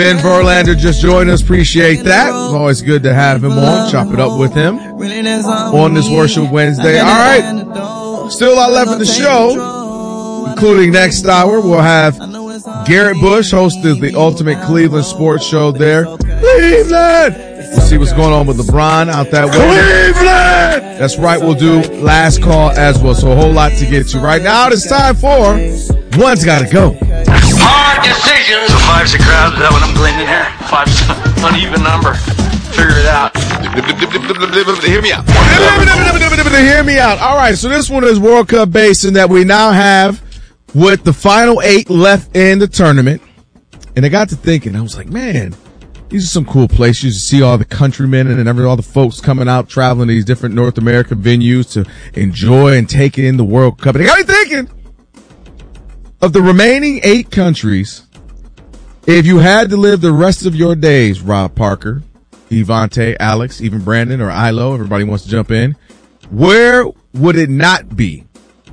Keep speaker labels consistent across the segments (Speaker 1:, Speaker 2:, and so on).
Speaker 1: Ben Verlander just joined us. Appreciate that. It's always good to have him on. Chop it up with him on this Worship Wednesday. All right. Still a lot left of the show, including next hour. We'll have Garrett Bush, host of the Ultimate Cleveland Sports Show there. Cleveland! We'll see what's going on with LeBron out that way. Cleveland! That's right. We'll do last call as well. So a whole lot to get to. Right now, it's time for One's Gotta Go.
Speaker 2: Hard decisions. So five's a crowd. Is that what I'm gleaning here? Five's an uneven number. Figure it out.
Speaker 1: Hear me out. Hear me out. All right. So this one is World Cup based in that we now have with the final 8 left in the tournament. And I got to thinking, I was like, man, these are some cool places to see all the countrymen and all the folks coming out traveling to these different North American venues to enjoy and take in the World Cup. And it got me thinking of the remaining 8 countries. If you had to live the rest of your days, Rob Parker, Ivante, Alex, even Brandon or Ilo, everybody wants to jump in, where would it not be?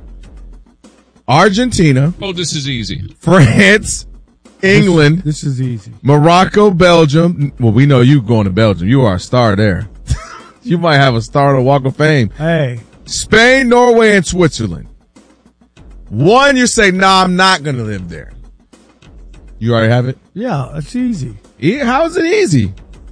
Speaker 1: Argentina.
Speaker 3: Oh, this is easy.
Speaker 1: France. England.
Speaker 4: This is easy.
Speaker 1: Morocco, Belgium. Well, we know you going to Belgium. You are a star there. You might have a star on the Walk of Fame.
Speaker 4: Hey.
Speaker 1: Spain, Norway, and Switzerland. One, you say, nah, I'm not going to live there. You already have it?
Speaker 4: Yeah, it's easy.
Speaker 1: Yeah, how is it easy?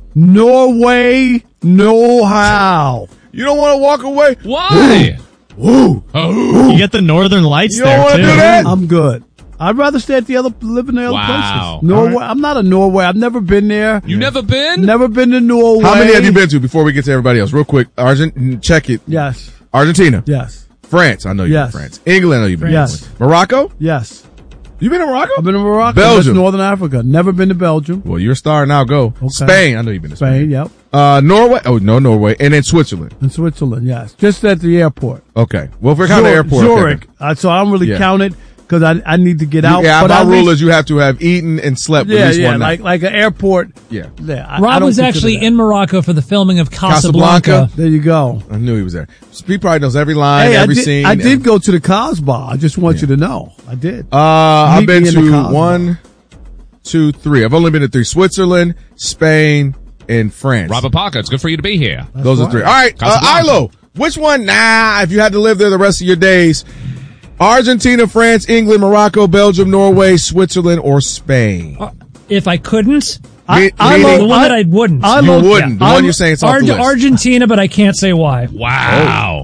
Speaker 4: Norway, no how.
Speaker 1: You don't want to walk away?
Speaker 3: Why?
Speaker 1: Woo.
Speaker 5: Oh. You get the Northern Lights
Speaker 1: you
Speaker 5: there,
Speaker 1: don't
Speaker 5: too.
Speaker 1: Do that?
Speaker 4: I'm good. I'd rather stay at live in the other places. Norway. Right. I'm not a Norway. I've never been there.
Speaker 3: You never been?
Speaker 4: Never been to Norway.
Speaker 1: How many have you been to before we get to everybody else? Real quick. Check it.
Speaker 4: Yes.
Speaker 1: Argentina.
Speaker 4: Yes.
Speaker 1: France. I know you've been to France. England. I know you've been to France. Morocco?
Speaker 4: Yes.
Speaker 1: You been to Morocco?
Speaker 4: I've been to Morocco.
Speaker 1: Belgium.
Speaker 4: That's Northern Africa. Never been to Belgium.
Speaker 1: Well, you're a star now. Go.
Speaker 4: Okay.
Speaker 1: Spain. I know you've been to Spain.
Speaker 4: Yep.
Speaker 1: Norway. Oh, no, Norway. And then Switzerland.
Speaker 4: In Switzerland, yes. Just at the airport.
Speaker 1: Okay. Well, if we're counting the airport.
Speaker 4: Zurich. So I don't really count it because I need to get out.
Speaker 1: Yeah,
Speaker 4: but
Speaker 1: my rule is you have to have eaten and slept at least one night.
Speaker 4: Like an airport.
Speaker 1: Yeah.
Speaker 6: Rob was actually in Morocco for the filming of Casablanca.
Speaker 4: There you go.
Speaker 1: I knew he was there. He probably knows every line, every scene.
Speaker 4: I did go to the Casbah. I just want you to know. I did.
Speaker 1: I've been to 1, 2, 3. I've only been to 3. Switzerland, Spain, and France.
Speaker 3: Rob Apaka, it's good for you to be here.
Speaker 1: Those are 3. All right, Ilo, which one? If you had to live there the rest of your days, Argentina, France, England, Morocco, Belgium, Norway, Switzerland, or Spain?
Speaker 6: If I couldn't,
Speaker 1: the
Speaker 6: one that I wouldn't.
Speaker 1: You wouldn't. The one you're saying is off the list.
Speaker 6: Argentina, but I can't say why.
Speaker 3: Wow.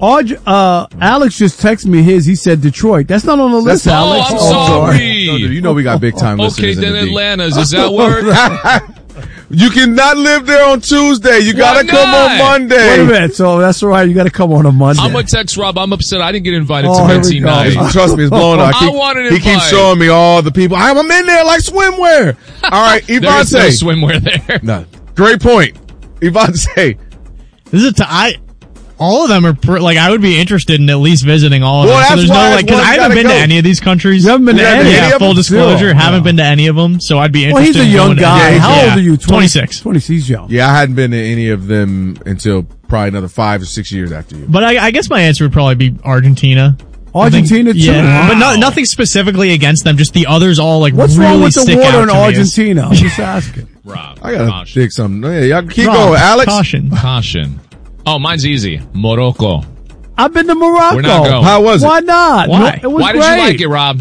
Speaker 4: Alex just texted me his. He said Detroit. That's not on the list, Alex.
Speaker 3: I'm sorry.
Speaker 1: No, dude, you know we got big time listeners.
Speaker 3: Okay, then Atlanta's. Does that work?
Speaker 1: You cannot live there on Tuesday. You got to come on Monday.
Speaker 4: Wait a minute. So that's all right. You got to come on a Monday.
Speaker 3: I'm going to text Rob. I'm upset I didn't get invited to Betsy Night.
Speaker 1: Trust me, it's blown up.
Speaker 3: I want an invite.
Speaker 1: He keeps showing me all the people. I'm in there like swimwear. All right, Ivante.
Speaker 3: There is no swimwear there.
Speaker 1: No. Great point. Ivante.
Speaker 5: All of them are I would be interested in at least visiting all of them. So there's no because I haven't been to any of these countries.
Speaker 4: You haven't been to any of them?
Speaker 5: Full disclosure, haven't been to any of them. So I'd be interested.
Speaker 4: Well, he's a young guy. How old are you?
Speaker 5: 26.
Speaker 4: 26. He's young.
Speaker 1: Yeah, I hadn't been to any of them until probably another 5 or 6 years after you.
Speaker 5: But I guess my answer would probably be Argentina.
Speaker 4: Argentina too.
Speaker 5: Yeah, but nothing specifically against them. Just the others all
Speaker 4: What's
Speaker 5: really
Speaker 4: wrong with the water in
Speaker 5: Argentina?
Speaker 4: I'm just asking.
Speaker 3: Rob,
Speaker 1: I gotta dig something. Yeah, y'all keep going, Alex.
Speaker 5: Caution.
Speaker 3: Oh, mine's easy. Morocco.
Speaker 4: I've been to Morocco.
Speaker 3: We're not going.
Speaker 1: How was it?
Speaker 4: Why not?
Speaker 3: Why?
Speaker 4: No, it was
Speaker 3: Why did
Speaker 4: great.
Speaker 3: you like it, Rob?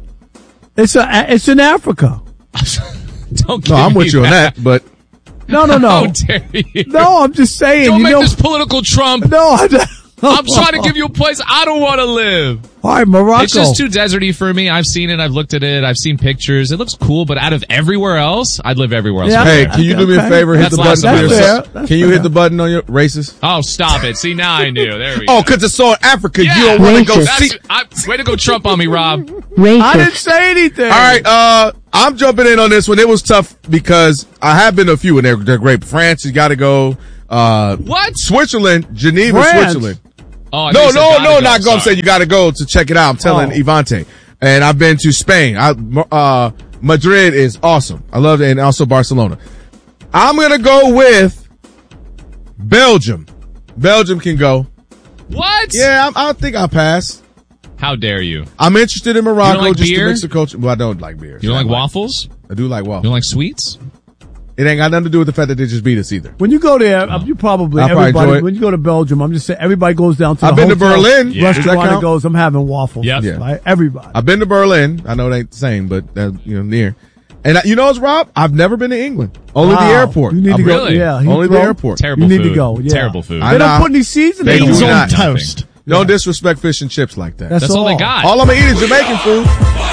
Speaker 4: It's in Africa.
Speaker 3: Don't
Speaker 1: no, I'm with you on that, but
Speaker 4: no.
Speaker 3: How dare you?
Speaker 4: No, I'm just saying.
Speaker 3: Don't make this political Trump.
Speaker 4: No,
Speaker 3: I'm trying to give you a place I don't want to live.
Speaker 4: All right, Morocco.
Speaker 3: It's just too deserty for me. I've seen it. I've looked at it. I've seen pictures. It looks cool, but out of everywhere else, I'd live everywhere else.
Speaker 4: Yeah,
Speaker 1: hey, can you do me a favor? Hit the button for yourself. Can you hit the button on your racist?
Speaker 3: Oh, stop it. See, now I knew. There we go.
Speaker 1: Oh, because it's so in Africa.
Speaker 3: Yeah.
Speaker 1: You don't want to go see.
Speaker 3: Way to go Trump on me, Rob.
Speaker 4: I didn't say anything.
Speaker 1: All right, I'm jumping in on this one. It was tough because I have been to a few and they're great. France, you got to go.
Speaker 3: What?
Speaker 1: Switzerland, Geneva,
Speaker 4: France.
Speaker 1: Switzerland.
Speaker 3: Oh,
Speaker 1: no, not going to say you got to go to check it out. I'm telling Ivante. And I've been to Spain. Madrid is awesome. I love it. And also Barcelona. I'm going to go with Belgium. Belgium can go.
Speaker 3: What?
Speaker 1: Yeah, I think I'll pass.
Speaker 3: How dare you?
Speaker 1: I'm interested in Morocco
Speaker 3: like
Speaker 1: just
Speaker 3: beer?
Speaker 1: to mix the culture. Well, I don't like beer.
Speaker 3: You don't like waffles?
Speaker 1: I do like waffles.
Speaker 3: You don't like sweets?
Speaker 1: It ain't got nothing to do with the fact that they just beat us either.
Speaker 4: When you go there, you probably everybody. When you go to Belgium, I'm just saying everybody goes down to.
Speaker 1: I've been to Berlin.
Speaker 4: Restaurant and goes. I'm having waffles.
Speaker 3: Yep.
Speaker 4: Yeah, right? Everybody.
Speaker 1: I've been to Berlin. I know it ain't the same, but near. And you know what's Rob? I've never been to England. Only the airport.
Speaker 4: You need to go.
Speaker 3: Really?
Speaker 4: Yeah,
Speaker 1: only the airport.
Speaker 3: Terrible
Speaker 4: you need
Speaker 3: food.
Speaker 4: to go. Yeah.
Speaker 3: Terrible food.
Speaker 4: They don't put any seasoning.
Speaker 1: They do
Speaker 5: on
Speaker 1: not.
Speaker 5: toast.
Speaker 1: Don't disrespect fish and chips like that.
Speaker 3: That's all they got.
Speaker 1: All I'm gonna eat is Jamaican food.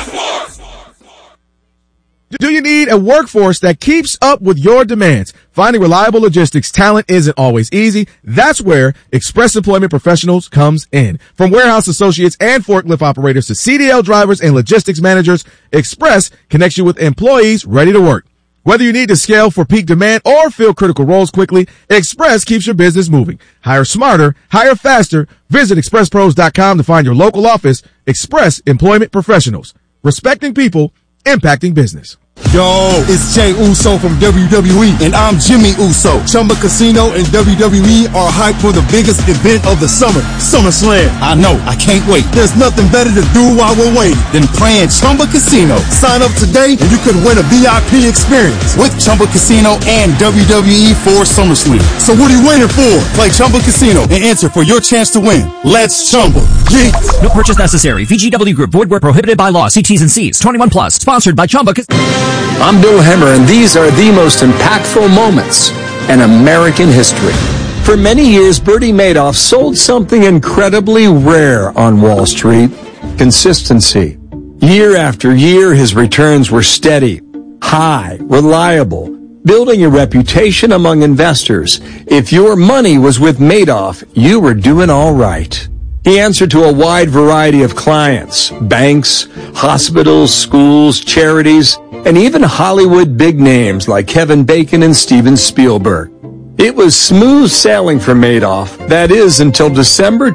Speaker 1: Do you need a workforce that keeps up with your demands? Finding reliable logistics talent isn't always easy. That's where Express Employment Professionals comes in. From warehouse associates and forklift operators to CDL drivers and logistics managers, Express connects you with employees ready to work. Whether you need to scale for peak demand or fill critical roles quickly, Express keeps your business moving. Hire smarter, hire faster. Visit expresspros.com to find your local office. Express Employment Professionals. Respecting people, impacting business.
Speaker 7: Yo, it's Jay Uso from WWE, and I'm Jimmy Uso. Chumba Casino and WWE are hyped for the biggest event of the summer, SummerSlam. I know, I can't wait. There's nothing better to do while we're waiting than playing Chumba Casino. Sign up today and you could win a VIP experience with Chumba Casino and WWE for SummerSlam. So what are you waiting for? Play Chumba Casino and enter for your chance to win. Let's Chumba. Yeah.
Speaker 8: No purchase necessary. VGW Group. Void where prohibited by law. See T's and C's. 21 plus. Sponsored by Chumba Casino.
Speaker 9: I'm Bill Hemmer, and these are the most impactful moments in American history. For many years, Bernie Madoff sold something incredibly rare on Wall Street: consistency. Year after year, his returns were steady, high, reliable, building a reputation among investors. If your money was with Madoff, you were doing all right. He answered to a wide variety of clients: banks, hospitals, schools, charities, and even Hollywood big names like Kevin Bacon and Steven Spielberg. It was smooth sailing for Madoff. That is, until December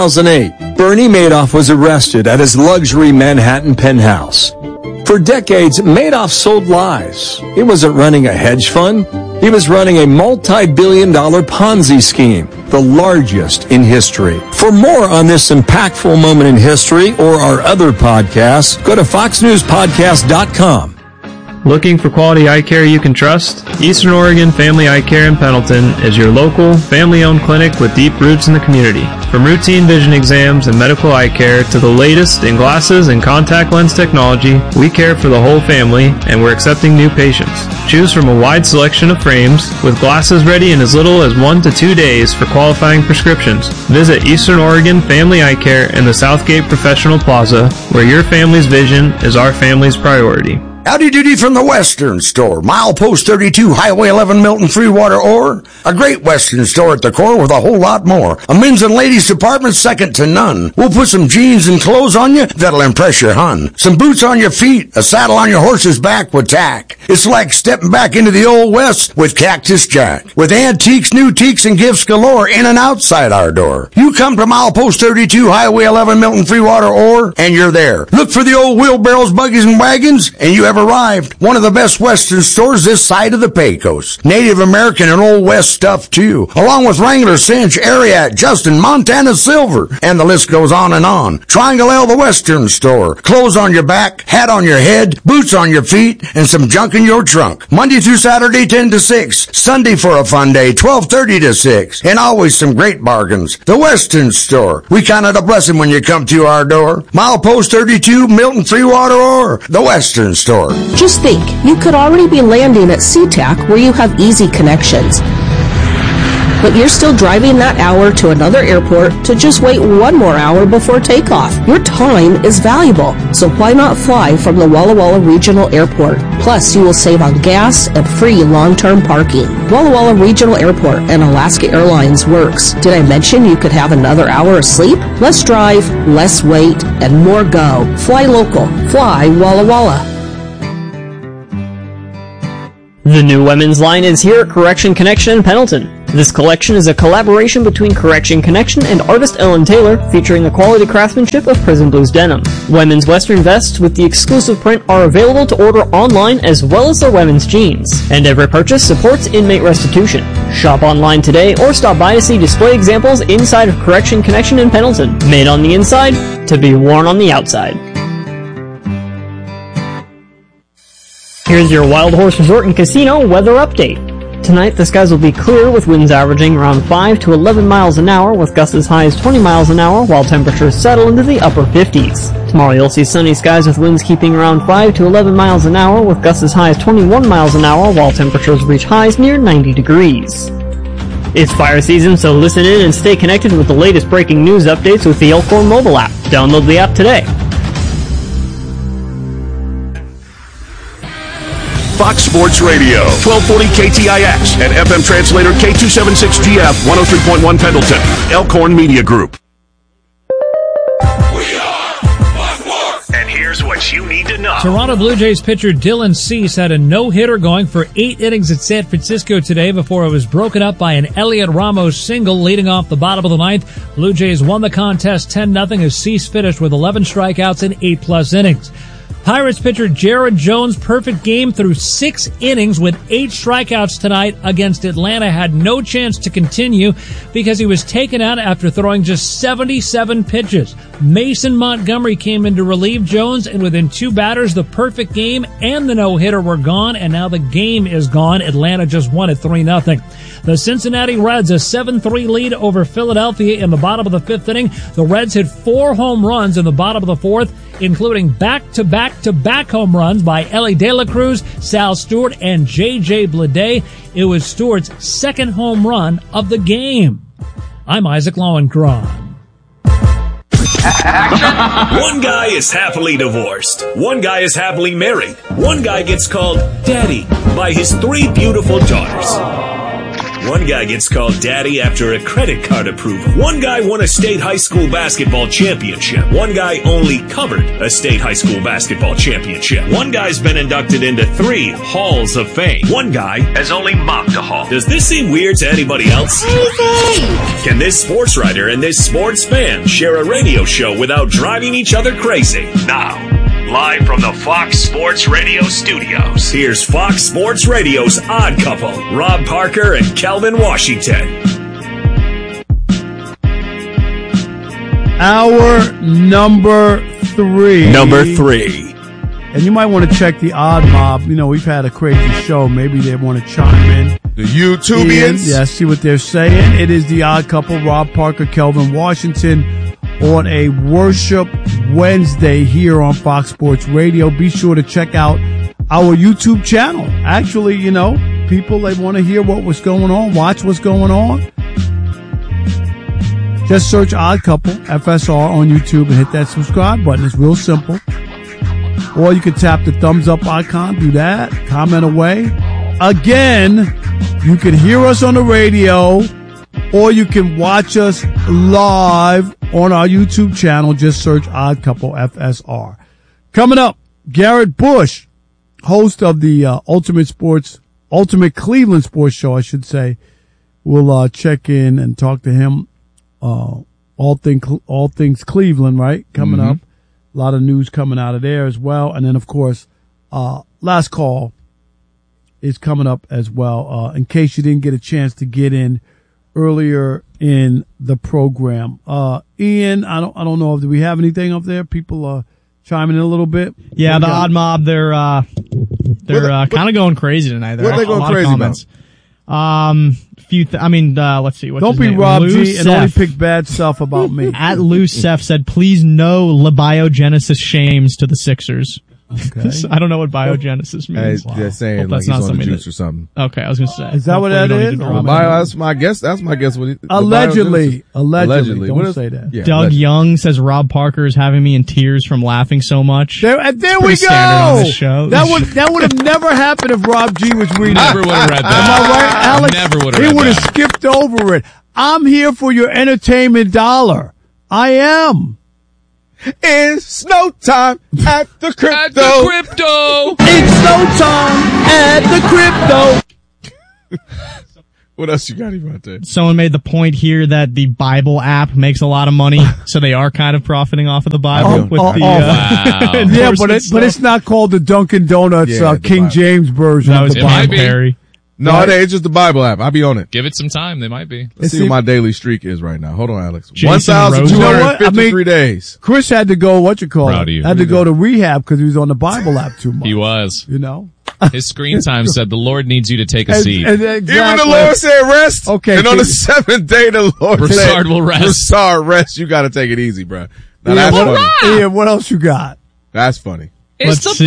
Speaker 9: 2008. Bernie Madoff was arrested at his luxury Manhattan penthouse. For decades, Madoff sold lies. He wasn't running a hedge fund. He was running a multi-billion-dollar Ponzi scheme, the largest in history. For more on this impactful moment in history or our other podcasts, go to foxnewspodcast.com.
Speaker 10: Looking for quality eye care you can trust? Eastern Oregon Family Eye Care in Pendleton is your local, family-owned clinic with deep roots in the community. From routine vision exams and medical eye care to the latest in glasses and contact lens technology, we care for the whole family, and we're accepting new patients. Choose from a wide selection of frames, with glasses ready in as little as 1 to 2 days for qualifying prescriptions. Visit Eastern Oregon Family Eye Care in the Southgate Professional Plaza, where your family's vision is our family's priority.
Speaker 11: Howdy doody from the Western Store. Milepost 32, Highway 11, Milton, Freewater, Ore. A great Western store at the core with a whole lot more. A men's and ladies department second to none. We'll put some jeans and clothes on you that'll impress your hun. Some boots on your feet, a saddle on your horse's back with tack. It's like stepping back into the Old West with Cactus Jack. With antiques, new teaks, and gifts galore in and outside our door. You come to Milepost 32, Highway 11, Milton, Freewater, Ore, and you're there. Look for the old wheelbarrows, buggies, and wagons, and you have arrived. One of the best Western stores this side of the Pecos. Native American and Old West stuff too, along with Wrangler, Cinch, Ariat, Justin, Montana Silver, and the list goes on and on. Triangle L, the Western Store. Clothes on your back, hat on your head, boots on your feet, and some junk in your trunk. Monday through Saturday, 10 to 6. Sunday for a fun day, 12:30 to 6. And always some great bargains. The Western Store. We count it a blessing when you come to our door. Milepost 32, Milton, Freewater, or the Western Store.
Speaker 12: Just think, you could already be landing at SeaTac where you have easy connections. But you're still driving that hour to another airport to just wait one more hour before takeoff. Your time is valuable, so why not fly from the Walla Walla Regional Airport? Plus, you will save on gas and free long-term parking. Walla Walla Regional Airport and Alaska Airlines works. Did I mention you could have another hour of sleep? Less drive, less wait, and more go. Fly local. Fly Walla Walla.
Speaker 13: The new women's line is here at Correction Connection in Pendleton. This collection is a collaboration between Correction Connection and artist Ellen Taylor, featuring the quality craftsmanship of Prison Blues denim. Women's western vests with the exclusive print are available to order online, as well as their women's jeans. And every purchase supports inmate restitution. Shop online today or stop by to see display examples inside of Correction Connection in Pendleton. Made on the inside, to be worn on the outside. Here's your Wild Horse Resort and Casino weather update. Tonight, the skies will be clear with winds averaging around 5 to 11 miles an hour with gusts as high as 20 miles an hour while temperatures settle into the upper 50s. Tomorrow, you'll see sunny skies with winds keeping around 5 to 11 miles an hour with gusts as high as 21 miles an hour while temperatures reach highs near 90 degrees. It's fire season, so listen in and stay connected with the latest breaking news updates with the Elkhorn mobile app. Download the app today.
Speaker 14: Fox Sports Radio, 1240 KTIX and FM translator K276GF 103.1 Pendleton, Elkhorn Media Group.
Speaker 15: And here's what you need to know.
Speaker 6: Toronto Blue Jays pitcher Dylan Cease had a no-hitter going for 8 innings at San Francisco today before it was broken up by an Elliot Ramos single leading off the bottom of the ninth. Blue Jays won the contest 10-0 as Cease finished with 11 strikeouts in 8+ innings. Pirates pitcher Jared Jones' perfect game through 6 innings with 8 strikeouts tonight against Atlanta had no chance to continue because he was taken out after throwing just 77 pitches. Mason Montgomery came in to relieve Jones, and within 2 batters, the perfect game and the no-hitter were gone, and now the game is gone. Atlanta just won it 3-0. The Cincinnati Reds, a 7-3 lead over Philadelphia in the bottom of the 5th inning. The Reds hit 4 home runs in the bottom of the 4th, including back-to-back home runs by Ellie De La Cruz, Sal Stewart, and J.J. Bleday. It was Stewart's 2nd home run of the game. I'm Isaac Lowenkron.
Speaker 15: One guy is happily divorced. One guy is happily married. One guy gets called Daddy by his 3 beautiful daughters. One guy gets called Daddy after a credit card approval. One guy won a state high school basketball championship. One guy only covered a state high school basketball championship. One guy's been inducted into 3 halls of fame. One guy has only mopped a hall. Does this seem weird to anybody else? Can this sports writer and this sports fan share a radio show without driving each other crazy? Now, live from the Fox Sports Radio studios, here's Fox Sports Radio's Odd Couple, Rob Parker and Calvin Washington.
Speaker 4: Hour number 3.
Speaker 14: Number 3.
Speaker 4: And you might want to check the Odd Mob. You know, we've had a crazy show. Maybe they want to chime in.
Speaker 1: The YouTubians?
Speaker 4: Yeah, see what they're saying. It is the Odd Couple, Rob Parker, Kelvin Washington, on a Worship Wednesday here on Fox Sports Radio. Be sure to check out our YouTube channel. Actually, you know, people, they want to hear what's going on, watch what's going on. Just search Odd Couple, FSR, on YouTube and hit that subscribe button. It's real simple. Or you can tap the thumbs up icon, do that, comment away. Again, you can hear us on the radio, or you can watch us live on our YouTube channel. Just search Odd Couple FSR. Coming up, Garrett Bush, host of the Ultimate Cleveland Sports Show, I should say. We'll check in and talk to him. All things Cleveland, right? Coming up. A lot of news coming out of there as well. And then, of course, Last Call is coming up as well. In case you didn't get a chance to get in earlier in the program. Ian, I don't know if do we have anything up there. People chiming in a little bit.
Speaker 5: Yeah, the Odd Mob, they're kind of going crazy tonight.
Speaker 1: What are they going crazy about?
Speaker 5: Let's see. What's
Speaker 4: Don't
Speaker 5: his
Speaker 4: be
Speaker 5: name?
Speaker 4: Rob
Speaker 5: Lou
Speaker 4: G and
Speaker 5: Seth.
Speaker 4: only pick bad stuff about me.
Speaker 5: At Lou Seth said, please no labiogenesis shames to the Sixers.
Speaker 4: Okay.
Speaker 5: I don't know what biogenesis means.
Speaker 1: They're saying
Speaker 5: Hope
Speaker 1: like
Speaker 5: that's
Speaker 1: he's
Speaker 5: not
Speaker 1: on the
Speaker 5: something
Speaker 1: juice or something.
Speaker 5: Okay, I was going to say.
Speaker 4: Is that what that is?
Speaker 1: That's my guess. That's my guess.
Speaker 4: Allegedly. Don't
Speaker 1: What is,
Speaker 4: say that.
Speaker 1: Yeah,
Speaker 5: Doug
Speaker 1: allegedly.
Speaker 5: Young says Rob Parker is having me in tears from laughing so much.
Speaker 4: There we
Speaker 5: Pretty standard on
Speaker 4: go.
Speaker 5: this show.
Speaker 4: That would have never happened if Rob G was reading.
Speaker 3: Never would have read that.
Speaker 4: Am I right, Alex?
Speaker 3: Never would have
Speaker 4: He
Speaker 3: read
Speaker 4: would have
Speaker 3: that.
Speaker 4: skipped over it. I'm here for your entertainment dollar. I am.
Speaker 1: It's snow time at the crypto.
Speaker 3: At the crypto.
Speaker 4: It's snow time at the crypto.
Speaker 1: What else you got, Evante?
Speaker 5: Someone made the point here that the Bible app makes a lot of money, so they are kind of profiting off of the Bible.
Speaker 3: Wow.
Speaker 4: Yeah, but it's not called the Dunkin' Donuts
Speaker 1: the
Speaker 4: King
Speaker 1: Bible.
Speaker 4: James version
Speaker 5: That
Speaker 4: of
Speaker 5: was
Speaker 4: the
Speaker 3: It might
Speaker 4: Bible.
Speaker 3: be.
Speaker 5: Perry.
Speaker 1: No, it's just the Bible app. I'll be on it.
Speaker 3: Give it some time. They might be.
Speaker 1: Let's see what my daily streak is right now. Hold on, Alex.
Speaker 5: Jason Rose.
Speaker 1: 1,253 days.
Speaker 4: Chris had to go,
Speaker 3: Proud of you.
Speaker 4: had to go to rehab because he was on the Bible app too much.
Speaker 3: He was.
Speaker 4: You know?
Speaker 3: His screen time said the Lord needs you to take a seat.
Speaker 1: Even the Lord said rest.
Speaker 4: Okay.
Speaker 1: And on the seventh day, the Lord said,
Speaker 3: Broussard will rest.
Speaker 1: Broussard rest. You got to take it easy, bro. Now,
Speaker 4: Ian,
Speaker 1: that's funny.
Speaker 4: Ian, what else you got?
Speaker 1: That's funny.
Speaker 3: It's
Speaker 5: Let's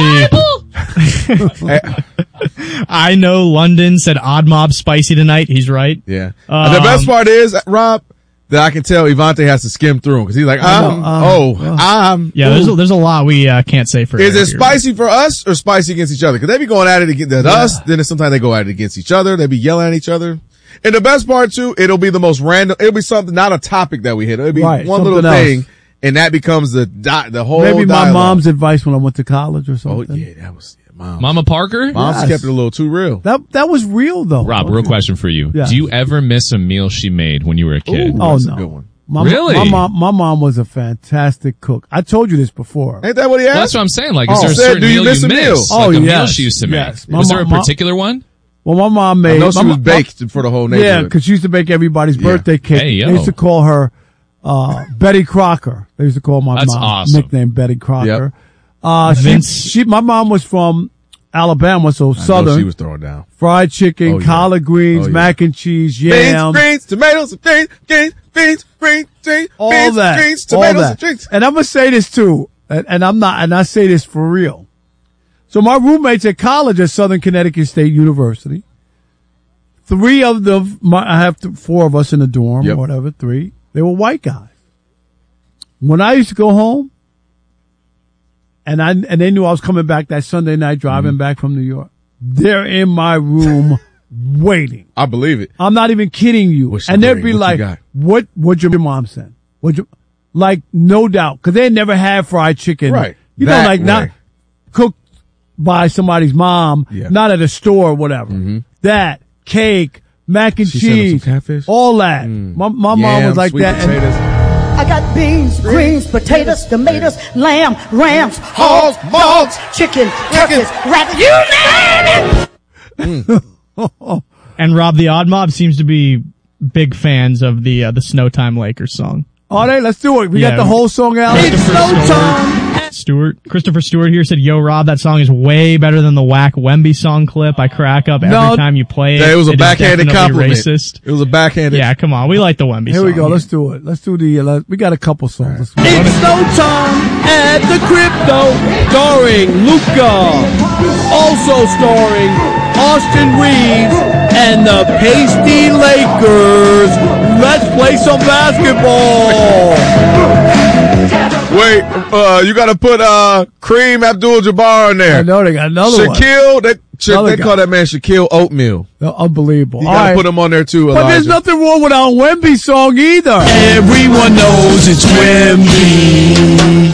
Speaker 3: the Bible.
Speaker 5: I know London said Odd Mob spicy tonight. He's right.
Speaker 1: Yeah. The best part is, Rob, that I can tell Ivante has to skim through them because he's like,
Speaker 5: yeah. There's a lot we can't say for.
Speaker 1: Is it spicy for us or spicy against each other? Because they be going at it against us. Then sometimes they go at it against each other. They be yelling at each other. And the best part too, it'll be the most random. It'll be something, not a topic that we hit. It'll be one little thing. And that becomes the whole
Speaker 4: Maybe my
Speaker 1: dialogue.
Speaker 4: mom's advice when I went to college or something.
Speaker 1: Oh yeah, that was Mom.
Speaker 3: Mama Parker?
Speaker 1: Mom's kept it a little too real.
Speaker 4: That was real though.
Speaker 3: Rob, real question for you.
Speaker 4: Yeah.
Speaker 3: Do you ever miss a meal she made when you were a kid?
Speaker 1: That's a good one.
Speaker 3: Really?
Speaker 4: My mom was a fantastic cook. I told you this before.
Speaker 1: Ain't that what he asked?
Speaker 3: Well, that's what I'm saying. Like, is there a certain meal you miss?
Speaker 4: Oh,
Speaker 3: like a
Speaker 4: yes.
Speaker 3: meal she used to make.
Speaker 4: Yes.
Speaker 3: Was there a particular one?
Speaker 4: Well, my mom made.
Speaker 1: I know she was baked for the whole neighborhood.
Speaker 4: Yeah, because she used to bake everybody's birthday cake.
Speaker 3: Hey, yo.
Speaker 4: They used to call her Betty Crocker. They used to call my
Speaker 3: That's
Speaker 4: mom
Speaker 3: awesome.
Speaker 4: nickname Betty Crocker.
Speaker 3: Yep.
Speaker 4: My mom was from Alabama, so
Speaker 1: I know
Speaker 4: southern.
Speaker 1: she was throwing down.
Speaker 4: Fried chicken, collard greens, mac and cheese, yams.
Speaker 1: Beans, tomatoes, beans,
Speaker 4: all that.
Speaker 1: Greens,
Speaker 4: all
Speaker 1: tomatoes,
Speaker 4: that.
Speaker 1: and drinks.
Speaker 4: And I'm gonna say this too, and I say this for real. So my roommates at college at Southern Connecticut State University, three of them, I have four of us in the dorm, or whatever, three, they were white guys. When I used to go home, and they knew I was coming back that Sunday night driving back from New York, they're in my room waiting.
Speaker 1: I believe it.
Speaker 4: I'm not even kidding you. And they'd be like, what'd your mom send? Like, no doubt. Cause they never had fried chicken.
Speaker 1: Right.
Speaker 4: You know, like not cooked by somebody's mom, not at a store or whatever. That, cake, mac and cheese, all that. My mom was like that.
Speaker 16: I got beans, greens, potatoes, tomatoes, lamb, rams, hogs, dogs, chicken, turkeys, rabbits, you name it!
Speaker 5: And Rob, the Odd Mob seems to be big fans of the Snowtime Lakers song.
Speaker 4: All right, let's do it. We got the whole song out.
Speaker 5: It's Snowtime. Christopher Stewart here said, "Yo, Rob, that song is way better than the whack Wemby song clip. I crack up every time you play it.
Speaker 1: It was a backhanded compliment.
Speaker 5: Racist.
Speaker 1: It was a backhanded.
Speaker 5: Yeah, come on, we like the Wemby song.
Speaker 4: Here we go. Let's do it. Let's do we got a couple songs.
Speaker 17: It's Snowtime at the Crypto, starring Luca, also starring Austin Reeves and the Pasty Lakers. Let's play some basketball.
Speaker 1: Wait, you gotta put, Kareem Abdul-Jabbar in there.
Speaker 4: I know they got another one.
Speaker 1: Shaquille, they call that man Shaquille Oatmeal.
Speaker 4: Unbelievable.
Speaker 1: You gotta put him on there too, Elijah.
Speaker 4: But there's nothing wrong with our Wemby song either.
Speaker 17: Everyone knows it's Wemby.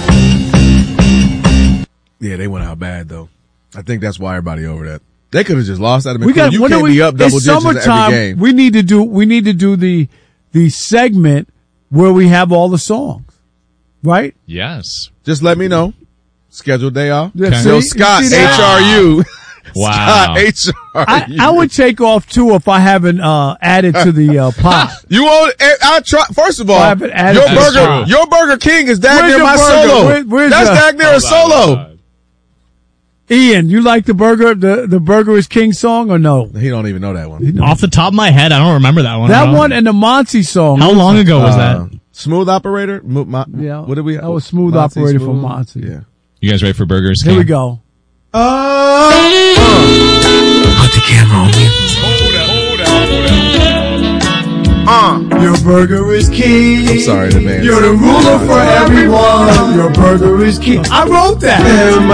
Speaker 1: Yeah, they went out bad though. I think that's why everybody over that. They could have just lost. That'd have been
Speaker 4: We
Speaker 1: cool.
Speaker 4: got,
Speaker 1: You can't be up double
Speaker 4: it's
Speaker 1: digits
Speaker 4: summertime.
Speaker 1: every game.
Speaker 4: We need to do the segment where we have all the songs. Right?
Speaker 3: Yes.
Speaker 1: Just let me know. Schedule day off.
Speaker 4: Yeah,
Speaker 1: Yo,
Speaker 4: see?
Speaker 1: Scott,
Speaker 4: You see that?
Speaker 1: HRU.
Speaker 3: Wow.
Speaker 1: Scott, HRU.
Speaker 4: I would take off too if I haven't added to the pot.
Speaker 1: You won't. I try. First of all,
Speaker 4: I haven't added to the pot.
Speaker 1: your Burger King is dag
Speaker 4: Where's
Speaker 1: near
Speaker 4: your
Speaker 1: my
Speaker 4: burger?
Speaker 1: solo. That's dag near a solo.
Speaker 4: Ian, you like the Burger is King song or no?
Speaker 1: He don't even know that one.
Speaker 5: Off the top of my head, I don't remember that one.
Speaker 4: That one and the Monty song.
Speaker 5: How long ago was that?
Speaker 1: Smooth Operator?
Speaker 4: Yeah.
Speaker 1: What did we?
Speaker 4: That was Smooth
Speaker 1: Monty
Speaker 4: Operator
Speaker 1: Smooth?
Speaker 4: for Monty.
Speaker 1: Yeah.
Speaker 3: You guys ready for Burgers King?
Speaker 4: Here we go.
Speaker 17: Put the camera on me.
Speaker 4: Your burger is king.
Speaker 1: I'm sorry, the man.
Speaker 4: You're the ruler for everyone. Your burger is king. I wrote that.